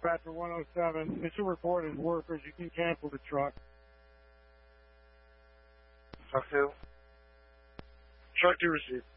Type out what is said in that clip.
dispatcher 107. It's a report as workers. You can cancel the truck. Truck 2? Truck 2 received.